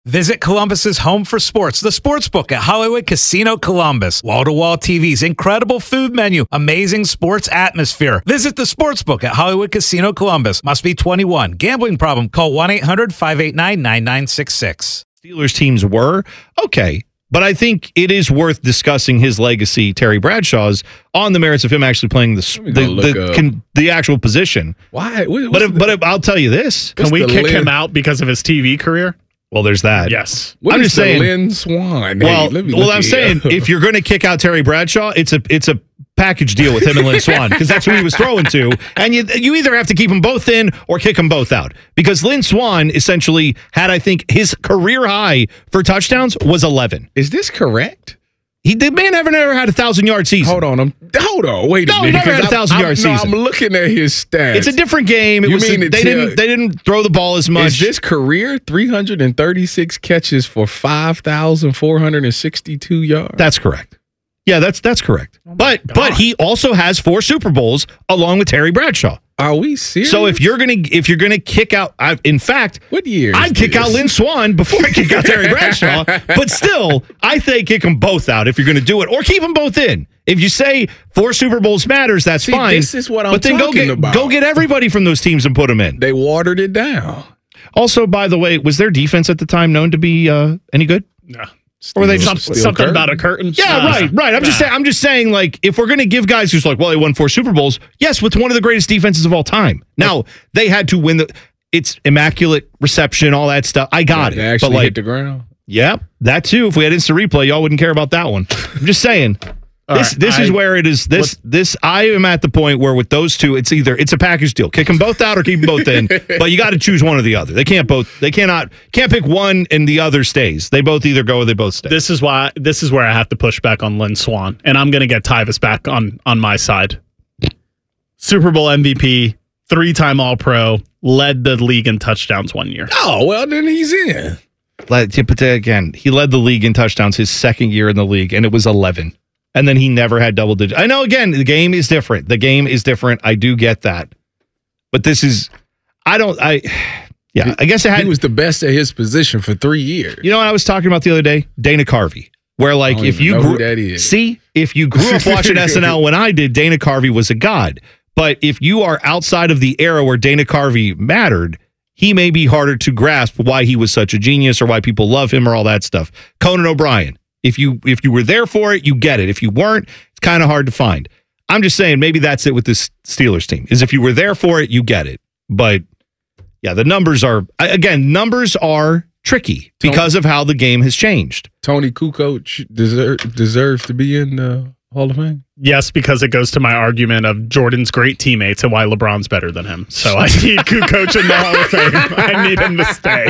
Visit Columbus's home for sports, the Sportsbook at Hollywood Casino Columbus. Wall-to-wall TVs, incredible food menu, amazing sports atmosphere. Visit the Sportsbook at Hollywood Casino Columbus. Must be 21. Gambling problem? Call 1-800-589-9966. Steelers teams were okay, but I think it is worth discussing his legacy, Terry Bradshaw's, on the merits of him actually playing the actual position. Why? But I'll tell you this: can we kick him out because of his TV career? Well, there's that. Yes. I'm just saying, Lynn Swan. Well, I'm saying if you're going to kick out Terry Bradshaw, it's a package deal with him and Lynn Swan because that's who he was throwing to, and you either have to keep them both in or kick them both out because Lynn Swan essentially had, I think, his career high for touchdowns was 11. Is this correct? The man never had a 1,000-yard season. Hold on, wait a minute. He never had a 1,000-yard season. I'm looking at his stats. It's a different game. They didn't throw the ball as much. Is this career 336 catches for 5,462 yards? That's correct. Yeah, that's correct. But he also has 4 Super Bowls along with Terry Bradshaw. Are we serious? So if you're gonna kick out, in fact, what year? I'd kick out Lynn Swan before I kick out Terry Bradshaw. But still, I think kick them both out if you're going to do it, or keep them both in. If you say 4 Super Bowls matters, that's fine. This is what I'm talking about. Go get everybody from those teams and put them in. They watered it down. Also, by the way, was their defense at the time known to be any good? No. Or were they something about a curtain? Yeah, right. I'm just saying, like, if we're going to give guys who's like, well, they won 4 Super Bowls, yes, with one of the greatest defenses of all time. Now, they had to win it's immaculate reception, all that stuff. I got it. They actually hit the ground. Yeah, that too. If we had instant replay, y'all wouldn't care about that one. I'm just saying. This is where it is. I am at the point where with those two, it's a package deal. Kick them both out or keep them both in. But you got to choose one or the other. They can't pick one and the other stays. They both either go or they both stay. This is where I have to push back on Lynn Swan, and I'm going to get Tyvis back on my side. Super Bowl MVP, 3-time All-Pro, led the league in touchdowns 1 year. Oh, well, then he's in. But again, he led the league in touchdowns his second year in the league, and it was 11. And then he never had double digits. I know, again, the game is different. I do get that. But this is, I guess he was the best at his position for 3 years. You know what I was talking about the other day? Dana Carvey. Where, like, if you grew up watching SNL when I did, Dana Carvey was a god. But if you are outside of the era where Dana Carvey mattered, he may be harder to grasp why he was such a genius or why people love him or all that stuff. Conan O'Brien. If you were there for it, you get it. If you weren't, it's kind of hard to find. I'm just saying maybe that's it with this Steelers team, is if you were there for it, you get it. But, yeah, the numbers are tricky because of how the game has changed. Tony Kukoc deserves to be in the Hall of Fame? Yes, because it goes to my argument of Jordan's great teammates and why LeBron's better than him. So I need Kukoc in the Hall of Fame. I need him to stay.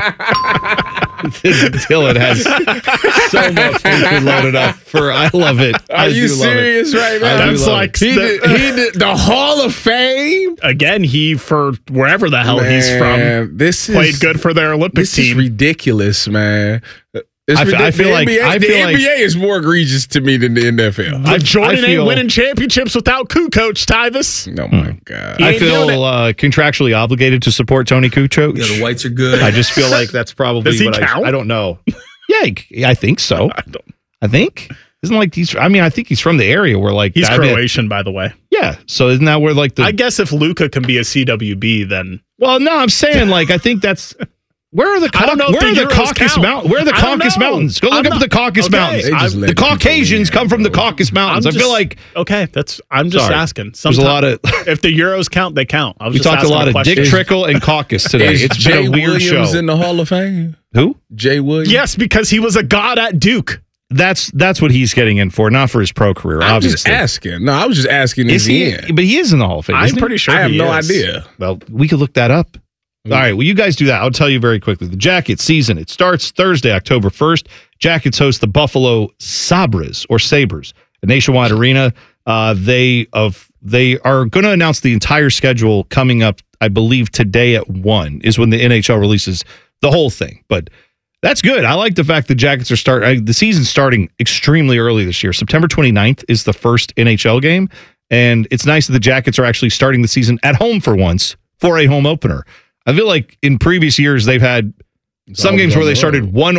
Dylan has so much loaded up for. I love it. Are you serious right now? That's like he did the Hall of Fame again. He for wherever the hell he's from. Played good for their Olympic team. This is ridiculous, man. I feel like the NBA is more egregious to me than the NFL. Jordan ain't winning championships without Kukoc, Tyvis. Oh my God! I feel contractually obligated to support Tony Kukoc. Yeah, the whites are good. I just feel like that's probably. Does he count? I don't know. Yeah, I think so. I think isn't like he's. I mean, I think he's from the area where like he's Croatian, by the way. Yeah, so isn't that where like I guess if Luka can be a CWB, then. Well, no, I'm saying like I think that's. Where are the Caucasus Mountains? Where are the Caucasus Mountains? Go look up the Caucasus Mountains. The Caucasians come from the Caucasus Mountains. I feel like I'm just asking. There's a lot of if the Euros count, they count. We talked a lot of Dick Trickle and Caucus today. It's been a weird show. In the Hall of Fame? Who? Jay Williams. Yes, because he was a god at Duke. That's what he's getting in for, not for his pro career. Obviously, just asking. No, I was just asking. Is he? But he is in the Hall of Fame. I'm pretty sure. I have no idea. Well, we could look that up. All right, well, you guys do that. I'll tell you very quickly. The Jackets season, it starts Thursday, October 1st. Jackets host the Buffalo Sabres, a nationwide arena. They are going to announce the entire schedule coming up, I believe, today at 1 is when the NHL releases the whole thing. But that's good. I like the fact the Jackets are the season's starting extremely early this year. September 29th is the first NHL game, and it's nice that the Jackets are actually starting the season at home for once for a home opener. I feel like in previous years they've had some games where they started 1